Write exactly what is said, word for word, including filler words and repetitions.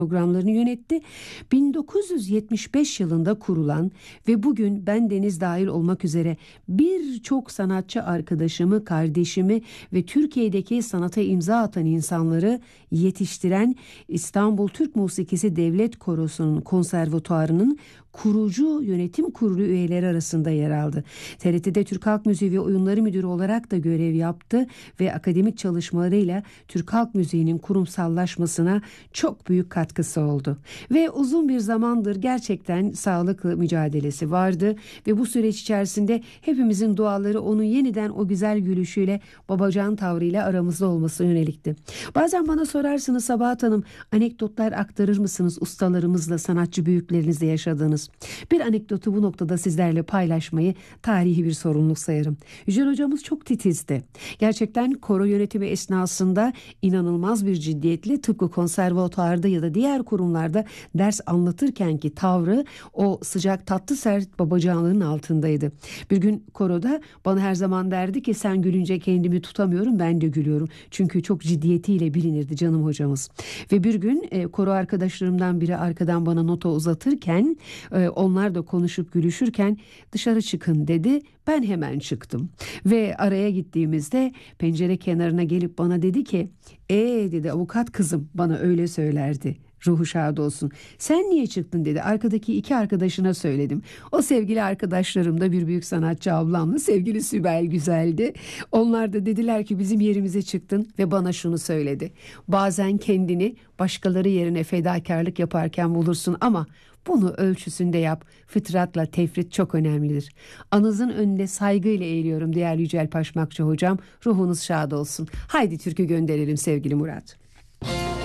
programlarını yönetti. bin dokuz yüz yetmiş beş yılında kurulan ve bugün ben Deniz dahil olmak üzere birçok sanatçı arkadaşımı, kardeşimi ve Türkiye'deki sanata imza atan insanları yetiştiren İstanbul Türk Musikisi Devlet Korosu'nun konservatuarının kurucu yönetim kurulu üyeleri arasında yer aldı. T R T'de Türk Halk Müziği ve Oyunları Müdürü olarak da görev yaptı ve akademik çalışmalarıyla Türk Halk Müziği'nin kurumsallaşmasına çok büyük katkısı oldu. Ve uzun bir zamandır gerçekten sağlıklı mücadelesi vardı ve bu süreç içerisinde hepimizin duaları onun yeniden o güzel gülüşüyle, babacan tavrıyla aramızda olması yönelikti. Bazen bana sorarsınız, Sabahat Hanım, anekdotlar aktarır mısınız ustalarımızla, sanatçı büyüklerinizle yaşadığınız? Bir anekdotu bu noktada sizlerle paylaşmayı tarihi bir sorumluluk sayarım. Yücel hocamız çok titizdi. Gerçekten koro yönetimi esnasında inanılmaz bir ciddiyetle, tıpkı konservatuarda ya da diğer kurumlarda ders anlatırkenki tavrı o sıcak tatlı sert babacanlığın altındaydı. Bir gün koroda bana her zaman derdi ki, sen gülünce kendimi tutamıyorum, ben de gülüyorum. Çünkü çok ciddiyetiyle bilinirdi canım hocamız. Ve bir gün e, koro arkadaşlarımdan biri arkadan bana nota uzatırken, e, onlar da konuşup gülüşürken dışarı çıkın dedi. Ben hemen çıktım ve araya gittiğimizde pencere kenarına gelip bana dedi ki, ee dedi, avukat kızım bana öyle söylerdi. Ruhu şad olsun. Sen niye çıktın dedi. Arkadaki iki arkadaşına söyledim. O sevgili arkadaşlarım da bir büyük sanatçı ablamla sevgili Sibel Güzel'di. Onlar da dediler ki, bizim yerimize çıktın ve bana şunu söyledi. Bazen kendini başkaları yerine fedakarlık yaparken bulursun ama bunu ölçüsünde yap. Fıtratla tefrit çok önemlidir. Anınızın önünde saygıyla eğiliyorum değerli Yücel Paşmakçı hocam. Ruhunuz şad olsun. Haydi türkü gönderelim sevgili Murat.